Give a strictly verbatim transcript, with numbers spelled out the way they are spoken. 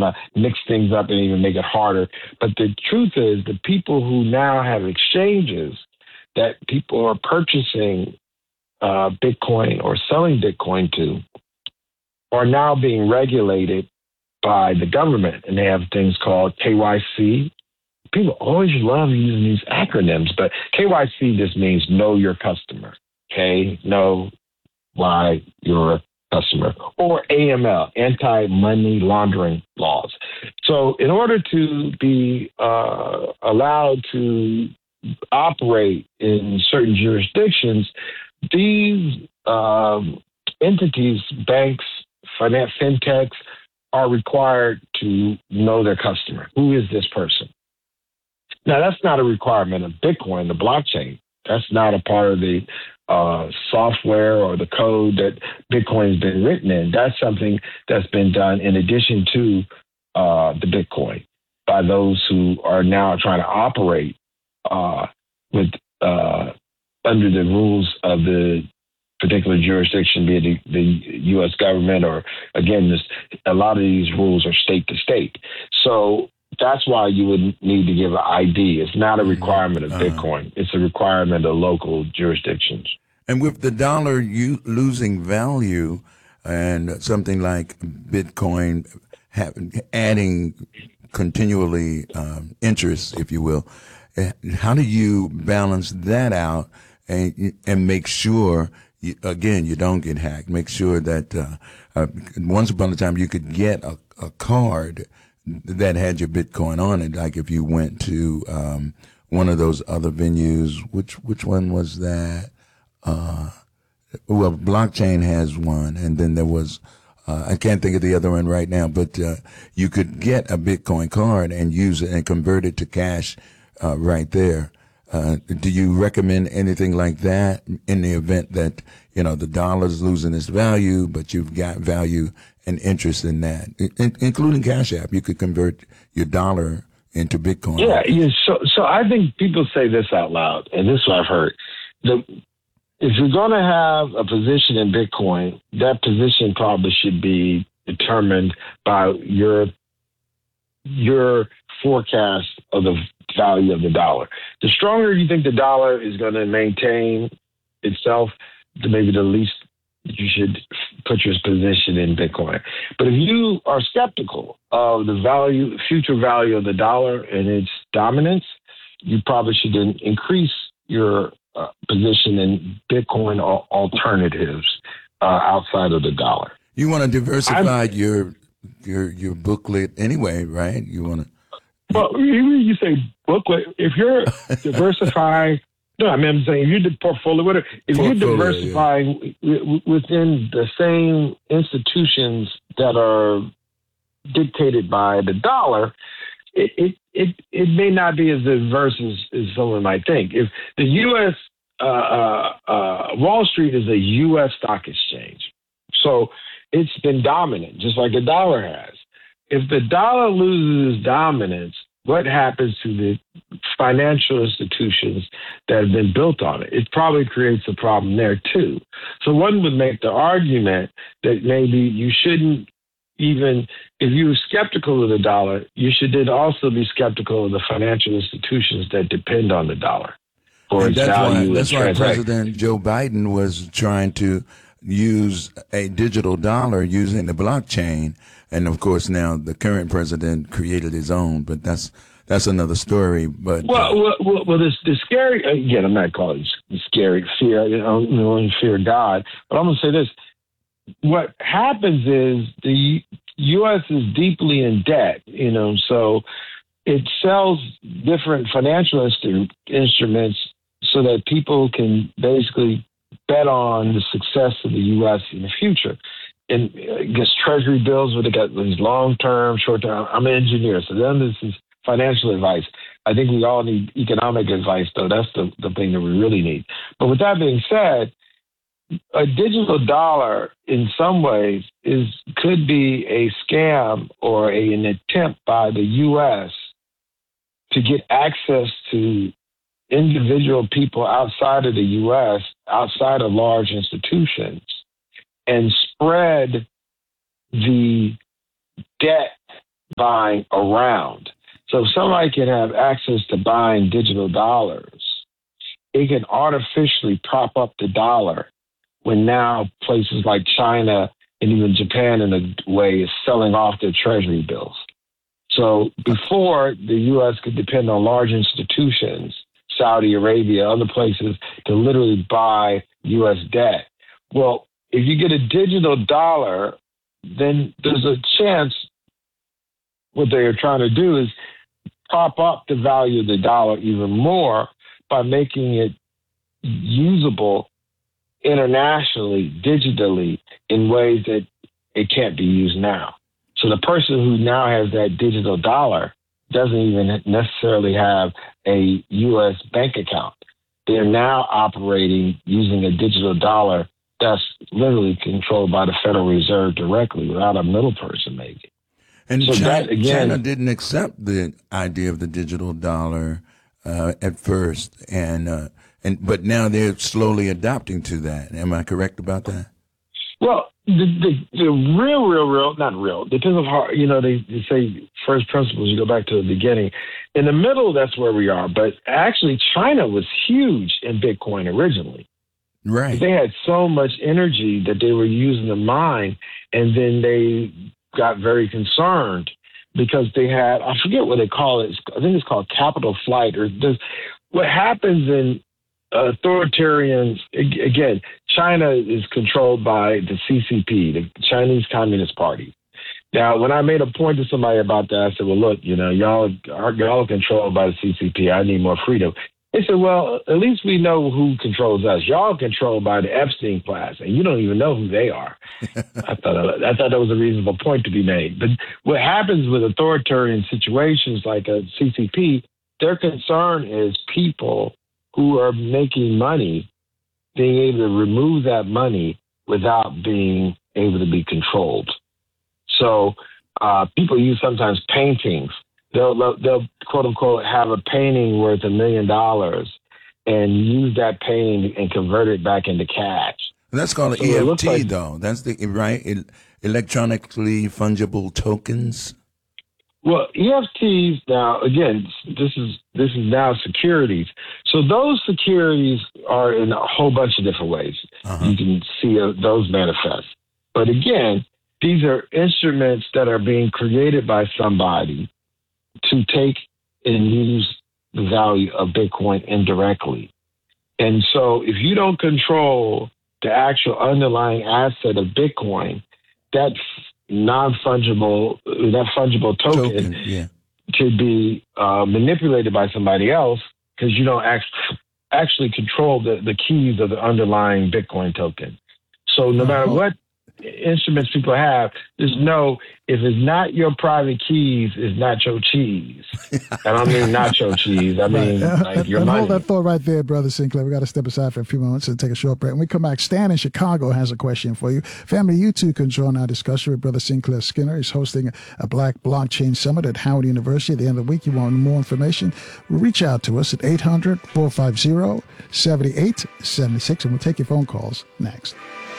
to mix things up and even make it harder. But the truth is the people who now have exchanges that people are purchasing uh, Bitcoin or selling Bitcoin to are now being regulated by the government. And they have things called K Y C. People always love using these acronyms, but K Y C just means know your customer. K, know why you're a customer. Or A M L, anti-money laundering laws. So in order to be uh, allowed to operate in certain jurisdictions, these um, entities, banks, finance, fintechs, are required to know their customer. Who is this person? Now, that's not a requirement of Bitcoin, the blockchain. That's not a part of the uh, software or the code that Bitcoin has been written in. That's something that's been done in addition to uh, the Bitcoin by those who are now trying to operate uh, with uh, under the rules of the particular jurisdiction, be it the, the U S government or, again, this, a lot of these rules are state to state. So that's why you would need to give an I D. It's not a requirement of uh-huh. Bitcoin. It's a requirement of local jurisdictions. And with the dollar you losing value and something like Bitcoin have, adding continually um, interest, if you will, how do you balance that out and, and make sure, you, again, you don't get hacked? Make sure that uh, uh, once upon a time you could get a, a card that had your Bitcoin on it, like if you went to um, one of those other venues. Which which one was that? Uh, well, Blockchain has one, and then there was, uh, I can't think of the other one right now, but uh, you could get a Bitcoin card and use it and convert it to cash uh, right there. Uh, do you recommend anything like that in the event that, you know, the dollar's losing its value, but you've got value and interest in that, in, including Cash App? You could convert your dollar into Bitcoin. Yeah, yeah. So, so I think people say this out loud, and this is what I've heard. The, if you're going to have a position in Bitcoin, that position probably should be determined by your your forecast of the value of the dollar. The stronger you think the dollar is going to maintain itself, the maybe the least you should put your position in Bitcoin. But if you are skeptical of the value, future value of the dollar and its dominance, you probably should then increase your uh, position in Bitcoin or alternatives uh, outside of the dollar. You want to diversify I'm, your your your booklet anyway, right? You want to. Well, even you say booklet, if you're diversifying. No, I mean, I'm saying if you're the portfolio, whatever, if portfolio, you're diversifying yeah. w- within the same institutions that are dictated by the dollar, it, it, it, it may not be as diverse as, as someone might think. If the U S, uh, uh, uh, Wall Street is a U S stock exchange, so it's been dominant, just like the dollar has. If the dollar loses dominance, what happens to the financial institutions that have been built on it? It probably creates a problem there too. So one would make the argument that maybe you shouldn't even, if you're skeptical of the dollar, you should then also be skeptical of the financial institutions that depend on the dollar for its that's value. Why, that's why President Joe Biden was trying to use a digital dollar using the blockchain. And of course, now the current president created his own, but that's that's another story. But well, uh, well, well, well this the scary again. I'm not calling it scary fear. You know, you know, fear God. But I'm going to say this: what happens is the U S is deeply in debt. You know, so it sells different financial instru- instruments so that people can basically bet on the success of the U S in the future. And I guess treasury bills, where they got these long-term, short-term. I'm an engineer, so then this is financial advice. I think we all need economic advice, though. That's the, the thing that we really need. But with that being said, a digital dollar in some ways is could be a scam or a, an attempt by the U S to get access to individual people outside of the U S, outside of large institutions, and spread the debt buying around. So if somebody can have access to buying digital dollars, it can artificially prop up the dollar when now places like China and even Japan in a way is selling off their treasury bills. So before, the U S could depend on large institutions, Saudi Arabia, other places, to literally buy U S debt. Well, if you get a digital dollar, then there's a chance what they are trying to do is prop up the value of the dollar even more by making it usable internationally, digitally, in ways that it can't be used now. So the person who now has that digital dollar doesn't even necessarily have a U S bank account. They're now operating using a digital dollar that's literally controlled by the Federal Reserve directly without a middle person making. And so China, that, again, China didn't accept the idea of the digital dollar uh, at first, and uh, and but now they're slowly adapting to that. Am I correct about that? Well, the, the the real, real, real, not real, depends on how, you know, they, they say first principles, you go back to the beginning. In the middle, that's where we are. But actually, China was huge in Bitcoin originally. Right. They had so much energy that they were using to mine, and then they got very concerned because they had, I forget what they call it. I think it's called capital flight. Or this, what happens in authoritarian, again, China is controlled by the C C P, the Chinese Communist Party. Now, when I made a point to somebody about that, I said, well, look, you know, y'all are, y'all are controlled by the C C P. I need more freedom. They said, well, at least we know who controls us. Y'all are controlled by the Epstein class, and you don't even know who they are. I thought I thought that was a reasonable point to be made. But what happens with authoritarian situations like a C C P, their concern is people who are making money being able to remove that money without being able to be controlled. So uh, people use sometimes paintings. They'll, they'll, quote unquote, have a painting worth a million dollars and use that painting and convert it back into cash. That's called an so E F T, like, though. That's the, right? Electronically fungible tokens. Well, E F Ts now, again, this is this is now securities. So those securities are in a whole bunch of different ways. Uh-huh. You can see uh, those manifest. But again, these are instruments that are being created by somebody to take and use the value of Bitcoin indirectly. And so if you don't control the actual underlying asset of Bitcoin, that non-fungible, that fungible token, token yeah. could be uh, manipulated by somebody else because you don't act, actually control the, the keys of the underlying Bitcoin token. So no matter what instruments people have, just know if it's not your private keys, it's nacho cheese. I don't mean nacho cheese. I mean right. like and, your and money. Hold that thought right there, Brother Sinclair. We got to step aside for a few moments and take a short break. When we come back, Stan in Chicago has a question for you. Family, you too can join our discussion with Brother Sinclair Skinner. He's hosting a Black Blockchain Summit at Howard University at the end of the week. You want more information? Reach out to us at eight hundred, four five zero, seven eight seven six, and we'll take your phone calls next.